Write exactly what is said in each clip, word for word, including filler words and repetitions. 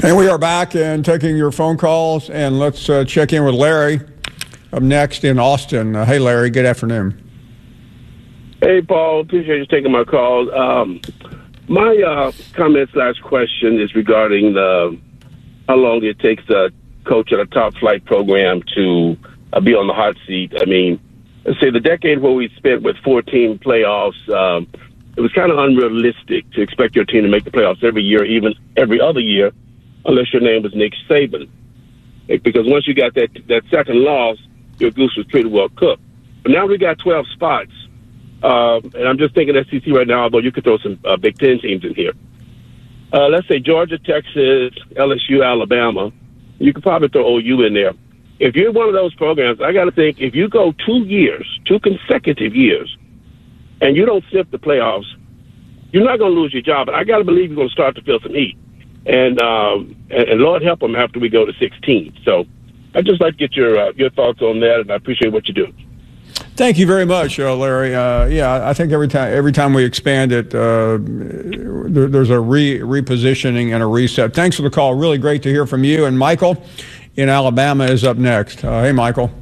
And we are back and taking your phone calls, and let's uh, check in with Larry up next in Austin. Uh, hey, Larry, good afternoon. Hey, Paul, appreciate you taking my call. Um, my uh, comment slash question is regarding the, how long it takes a coach at a top flight program to uh, be on the hot seat. I mean, let's say the decade where we spent with fourteen playoffs, um, it was kind of unrealistic to expect your team to make the playoffs every year, even every other year, unless your name was Nick Saban. Because once you got that that second loss, your goose was pretty well cooked. But now we got twelve spots. Uh, and I'm just thinking S E C right now, although you could throw some uh, Big Ten teams in here. Uh, let's say Georgia, Texas, L S U, Alabama. You could probably throw O U in there. If you're one of those programs, I got to think if you go two years, two consecutive years, and you don't sniff the playoffs, you're not going to lose your job. But I got to believe you're going to start to feel some heat. And, um, and and Lord help them after we go to sixteen. So I'd just like to get your uh, your thoughts on that, and I appreciate what you do. Thank you very much, uh, Larry. Uh, yeah, I think every time every time we expand it, uh, there, there's a re- repositioning and a reset. Thanks for the call. Really great to hear from you. And Michael in Alabama is up next. Uh, hey, Michael.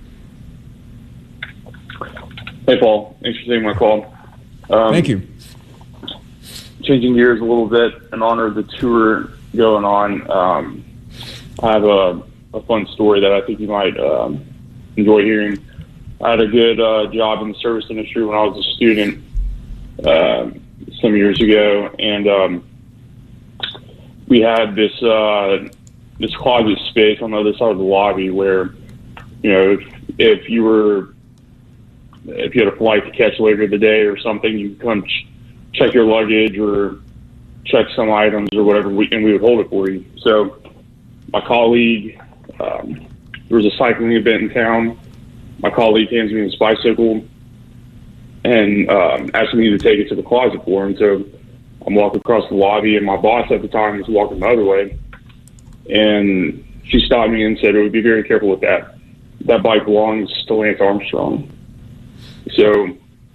Hey, Paul. Thanks for taking my call. Um, Thank you. Changing gears a little bit in honor of the tour going on, um, I have a, a fun story that I think you might um, enjoy hearing. I had a good uh, job in the service industry when I was a student uh, some years ago, and um, we had this uh, this closet space on the other side of the lobby where, you know, if, if you were if you had a flight to catch later in the day or something, you could come ch- check your luggage or check some items or whatever, we, and we would hold it for you. So my colleague, um, there was a cycling event in town. My colleague hands me his bicycle and um, asked me to take it to the closet for him. So I'm walking across the lobby, and my boss at the time was walking the other way. And she stopped me and said, "Oh, be very careful with that. That bike belongs to Lance Armstrong." So,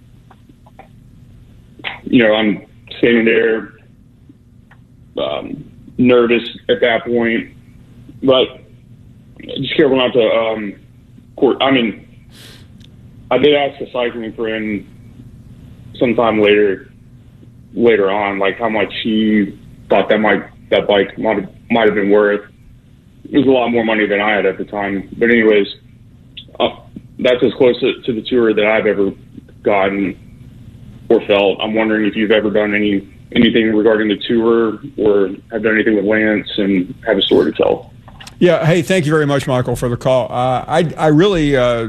you know, I'm standing there, um, nervous at that point, but just careful not to, um, court. I mean, I did ask a cycling friend sometime later, later on, like how much he thought that might, that bike might have, might have been worth. It was a lot more money than I had at the time. But anyways, uh, that's as close to, to the tour that I've ever gotten or felt. I'm wondering if you've ever done any anything regarding the tour or have done anything with Lance and have a story to tell. Yeah. Hey, thank you very much, Michael, for the call. Uh, I I really, uh,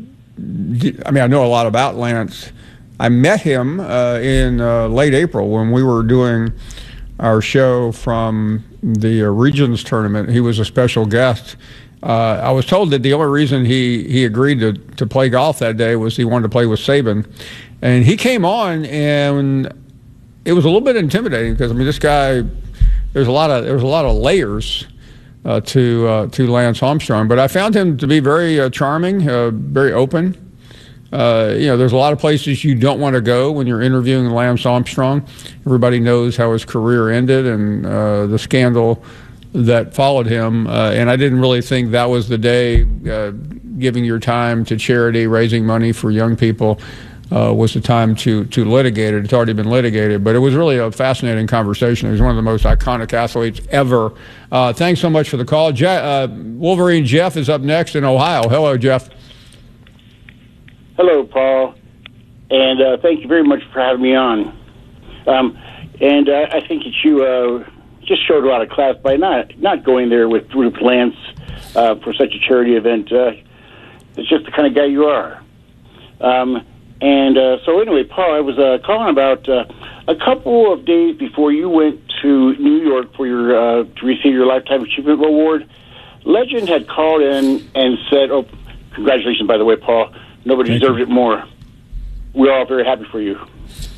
I mean, I know a lot about Lance. I met him uh, in uh, late April when we were doing our show from the uh, Regions tournament. He was a special guest. Uh, I was told that the only reason he, he agreed to, to play golf that day was he wanted to play with Saban. And he came on, and it was a little bit intimidating because, I mean, this guy, there's a lot of there's a lot of layers uh, to uh, to Lance Armstrong. But I found him to be very uh, charming, uh, very open. Uh, you know, there's a lot of places you don't want to go when you're interviewing Lance Armstrong. Everybody knows how his career ended and uh, the scandal that followed him. Uh, and I didn't really think that was the day uh, giving your time to charity, raising money for young people uh, was the time to, to litigate it. It's already been litigated. But it was really a fascinating conversation. He was one of the most iconic athletes ever. Uh, thanks so much for the call. Je- uh, Wolverine Jeff is up next in Ohio. Hello, Jeff. Hello, Paul, and uh, thank you very much for having me on. Um, and uh, I think that you uh, just showed a lot of class by not not going there with, with Lance uh, for such a charity event. Uh, it's just the kind of guy you are. Um, and uh, so anyway, Paul, I was uh, calling about uh, a couple of days before you went to New York for your uh, to receive your Lifetime Achievement Award. Legend had called in and said, "Oh, congratulations, by the way, Paul. Nobody Thank deserved you. it more. We're all very happy for you."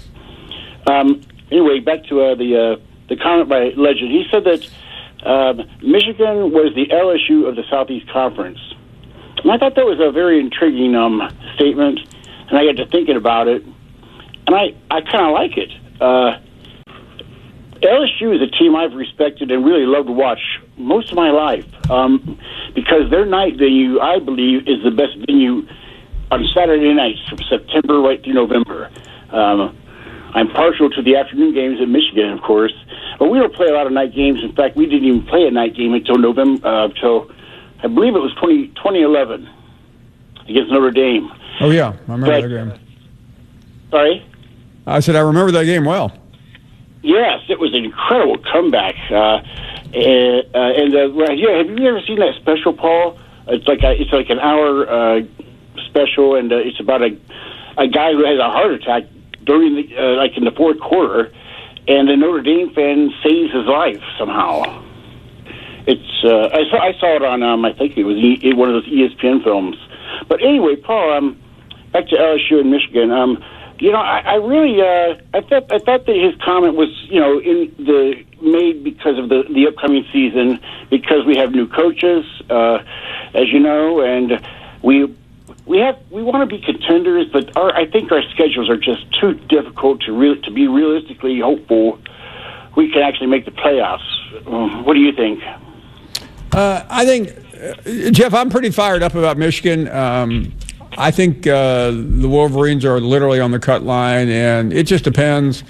Um, anyway, back to uh, the uh, the comment by Legend. He said that um, Michigan was the L S U of the Southeast Conference. And I thought that was a very intriguing um, statement, and I got to thinking about it, and I, I kind of like it. Uh, L S U is a team I've respected and really loved to watch most of my life um, because their night venue, I believe, is the best venue on Saturday nights from September right through November. Um, I'm partial to the afternoon games at Michigan, of course, but we don't play a lot of night games. In fact, we didn't even play a night game until November, uh, until I believe it was twenty eleven against Notre Dame. Oh, yeah, I remember but, that game. Sorry? I said I remember that game well. Yes, it was an incredible comeback. Uh, and uh, and uh, yeah, have you ever seen that special, Paul? It's like a, it's like an hour uh, special, and uh, it's about a a guy who has a heart attack during the uh, like in the fourth quarter, and the Notre Dame fan saves his life somehow. It's uh, I saw I saw it on um, I think it was e- one of those E S P N films. But anyway, Paul, um, back to L S U and Michigan. Um, you know, I, I really uh, I thought I thought that his comment was you know in the made because of the the upcoming season, because we have new coaches, uh, as you know, and we. We have we want to be contenders, but our, I think our schedules are just too difficult to re- to be realistically hopeful we can actually make the playoffs. Um, what do you think? Uh, I think, uh, Jeff, I'm pretty fired up about Michigan. Um, I think uh, the Wolverines are literally on the cut line, and it just depends.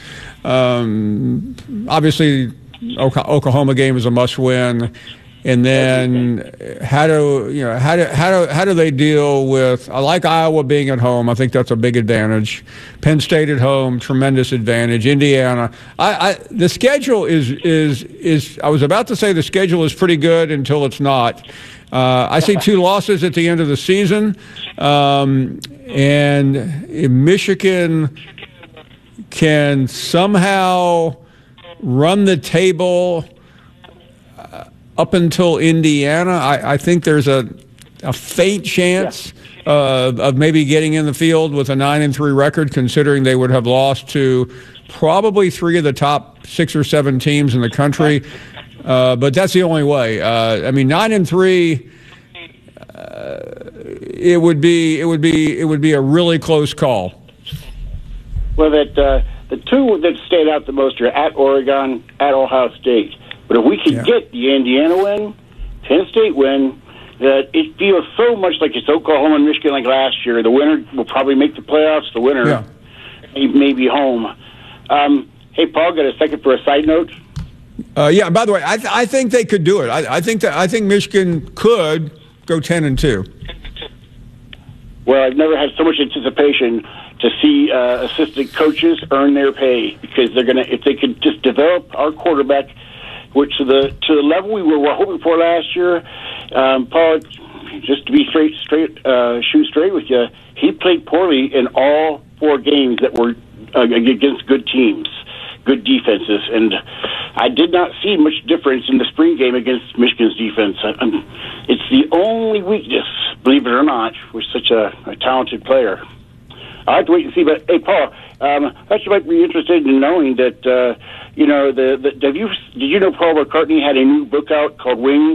Um, obviously, Oklahoma game is a must-win. And then how do you know how do how do how do they deal with? I like Iowa being at home. I think that's a big advantage. Penn State at home, tremendous advantage. Indiana. I, I the schedule is is is. I was about to say the schedule is pretty good until it's not. Uh, I see two losses at the end of the season, um, and if Michigan can somehow run the table up until Indiana, I, I think there's a a faint chance yeah. uh, of maybe getting in the field with a nine and three record, considering they would have lost to probably three of the top six or seven teams in the country. Uh, but that's the only way. Uh, I mean, nine and three, uh, it would be it would be it would be a really close call. Well, that uh, the two that stayed out the most are at Oregon, at Ohio State. But if we can yeah. get the Indiana win, Penn State win, that it feels so much like it's Oklahoma and Michigan like last year. The winner will probably make the playoffs. The winner yeah. may, may be home. Um, hey, Paul, got a second for a side note? Uh, yeah. By the way, I, th- I think they could do it. I, I think that I think Michigan could go ten and two. Well, I've never had so much anticipation to see uh, assistant coaches earn their pay, because they're gonna if they could just develop our quarterback, which to the to the level we were hoping for last year. Um, Paul, just to be straight, straight, uh, shoot straight with you, he played poorly in all four games that were uh, against good teams, good defenses, and I did not see much difference in the spring game against Michigan's defense. I, it's the only weakness, believe it or not, with such a, a talented player. I have to wait and see. But hey, Paul, um, I thought you might be interested in knowing that. Uh, you know, the, the have you did you know Paul McCartney had a new book out called Wings?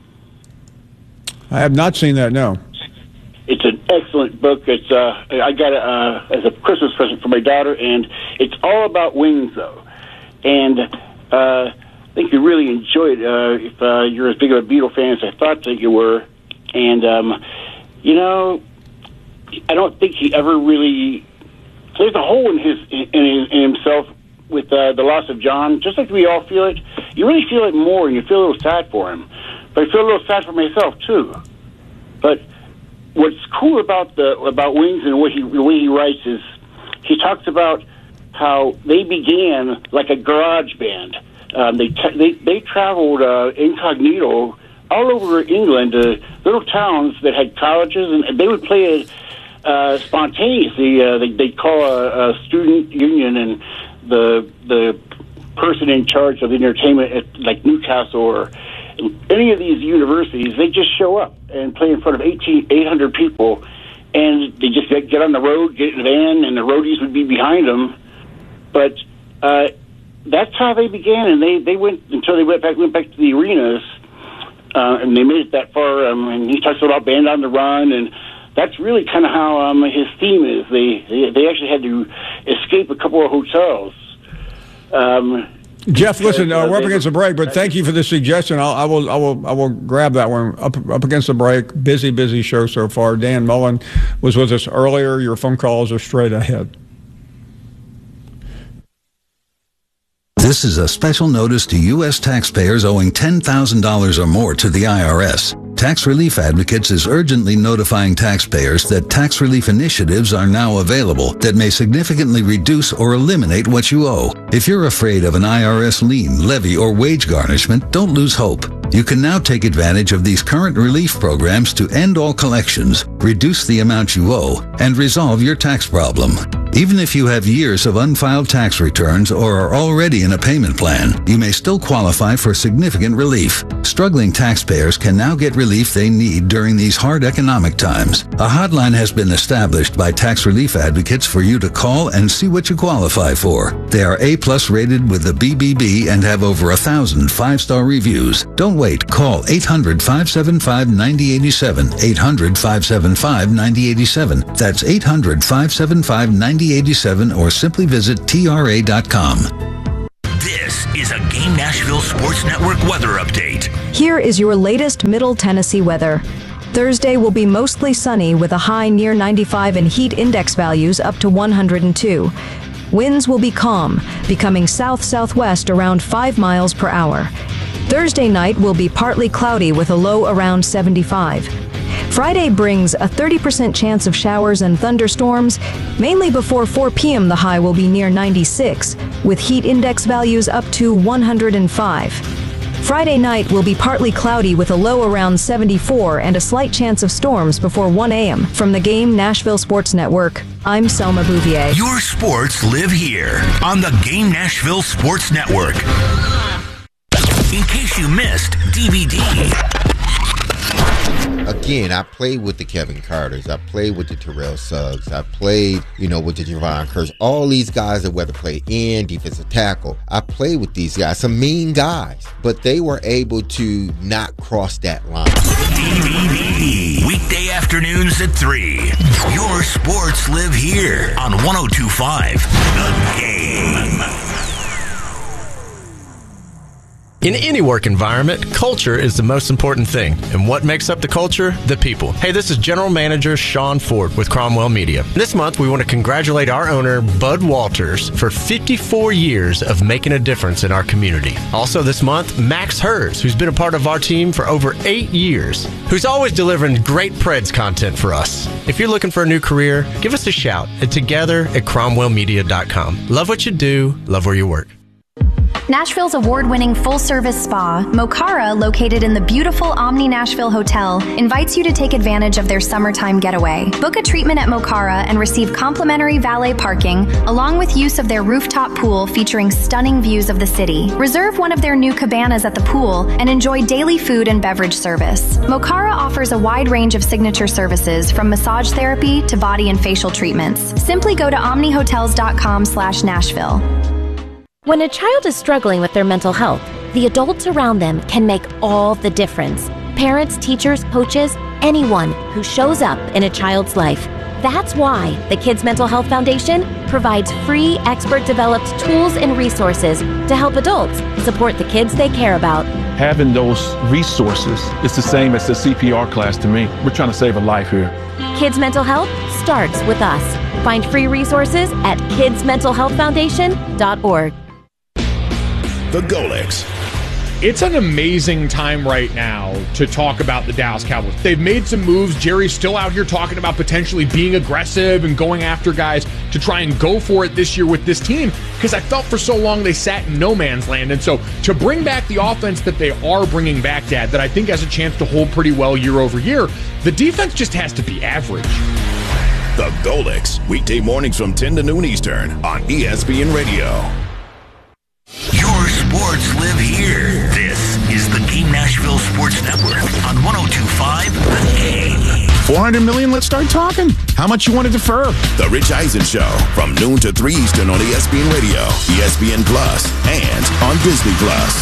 I have not seen that. No. It's an excellent book. It's uh, I got it uh, as a Christmas present for my daughter, and it's all about wings, though. And uh, I think you really enjoy it uh, if uh, you're as big of a Beatle fan as I thought that you were. And um, you know, I don't think he ever really. There's a hole in his in, in, in himself with uh, the loss of John. Just like we all feel it, you really feel it more, and you feel a little sad for him. But I feel a little sad for myself too. But what's cool about the about Wings and what he the way he writes is he talks about how they began like a garage band. Um, they t- they they traveled uh, incognito all over England to little towns that had colleges, and they would play it uh, spontaneously. Uh, they they call a, a student union, and the the person in charge of the entertainment at like Newcastle or any of these universities, they just show up and play in front of eighteen, eight hundred people, and they just get, get on the road, get in a van, and the roadies would be behind them. But uh, that's how they began, and they, they went until they went back went back to the arenas, uh, and they made it that far. Um, and he talks about Band on the Run, and that's really kind of how um, his theme is. They, they they actually had to escape a couple of hotels. Um, Jeff, listen, uh, we're up against the break, but thank you for the suggestion. I'll, I will, I will, I will grab that one. Up, up against the break. Busy, busy show so far. Dan Mullen was with us earlier. Your phone calls are straight ahead. This is a special notice to U S taxpayers owing ten thousand dollars or more to the I R S. Tax Relief Advocates is urgently notifying taxpayers that tax relief initiatives are now available that may significantly reduce or eliminate what you owe. If you're afraid of an I R S lien, levy, or wage garnishment, don't lose hope. You can now take advantage of these current relief programs to end all collections, reduce the amount you owe, and resolve your tax problem. Even if you have years of unfiled tax returns or are already in a payment plan, you may still qualify for significant relief. Struggling taxpayers can now get relief they need during these hard economic times. A hotline has been established by Tax Relief Advocates for you to call and see what you qualify for. They are A-plus rated with the B B B and have over a thousand five-star reviews. Don't wait. Call eight hundred, five seven five, nine zero eight seven, eight hundred, five seven five, nine zero eight seven. That's eight hundred, five seven five, nine zero eight seven, or simply visit T R A dot com. This is a Game Nashville Sports Network weather update. Here is your latest Middle Tennessee weather. Thursday will be mostly sunny with a high near ninety-five and heat index values up to one hundred two. Winds will be calm, becoming south-southwest around five miles per hour. Thursday night will be partly cloudy with a low around seventy-five. Friday brings a thirty percent chance of showers and thunderstorms. Mainly before four p.m. the high will be near ninety-six, with heat index values up to one hundred five. Friday night will be partly cloudy with a low around seventy-four and a slight chance of storms before one a.m. From the Game Nashville Sports Network, I'm Selma Bouvier. Your sports live here on the Game Nashville Sports Network. In case you missed D V D. Again, I played with the Kevin Carters. I played with the Terrell Suggs. I played, you know, with the Javon Curse. All these guys that whether play in, defensive tackle. I played with these guys. Some mean guys. But they were able to not cross that line. D V D. Weekday afternoons at three. Your sports live here on one oh two point five The Game. In any work environment, culture is the most important thing. And what makes up the culture? The people. Hey, this is General Manager Sean Ford with Cromwell Media. This month, we want to congratulate our owner, Bud Walters, for fifty-four years of making a difference in our community. Also this month, Max Hers, who's been a part of our team for over eight years, who's always delivering great Preds content for us. If you're looking for a new career, give us a shout at together at cromwell media dot com. Love what you do, love where you work. Nashville's award-winning full-service spa, Mokara, located in the beautiful Omni Nashville Hotel, invites you to take advantage of their summertime getaway. Book a treatment at Mokara and receive complimentary valet parking, along with use of their rooftop pool featuring stunning views of the city. Reserve one of their new cabanas at the pool and enjoy daily food and beverage service. Mokara offers a wide range of signature services, from massage therapy to body and facial treatments. Simply go to omni hotels dot com slash Nashville. When a child is struggling with their mental health, the adults around them can make all the difference. Parents, teachers, coaches, anyone who shows up in a child's life. That's why the Kids Mental Health Foundation provides free, expert-developed tools and resources to help adults support the kids they care about. Having those resources is the same as the C P R class to me. We're trying to save a life here. Kids Mental Health starts with us. Find free resources at kids mental health foundation dot org. The Golics. It's an amazing time right now to talk about the Dallas Cowboys. They've made some moves. Jerry's still out here talking about potentially being aggressive and going after guys to try and go for it this year with this team, because I felt for so long they sat in no man's land. And so to bring back the offense that they are bringing back, Dad, that I think has a chance to hold pretty well year over year, the defense just has to be average. The Golics, weekday mornings from ten to noon Eastern on E S P N Radio. Your sports live here. This is the Game Nashville Sports Network on one oh two point five The Game. four hundred million dollars, let's start talking. How much you want to defer? The Rich Eisen Show from noon to three Eastern on E S P N Radio, E S P N Plus, and on Disney Plus.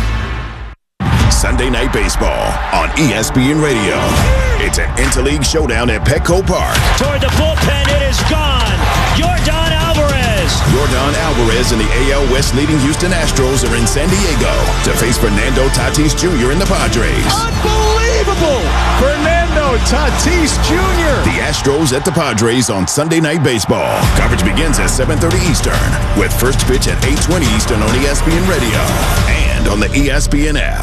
Sunday Night Baseball on E S P N Radio. It's an interleague showdown at Petco Park. Toward the bullpen, it is gone. Yordan Alvarez Alvarez. Yordan Alvarez and the A L West leading Houston Astros are in San Diego to face Fernando Tatis Junior and the Padres. Unbelievable! Fernando Tatis Junior The Astros at the Padres on Sunday Night Baseball. Coverage begins at seven thirty Eastern with first pitch at eight twenty Eastern on E S P N Radio and on the E S P N app.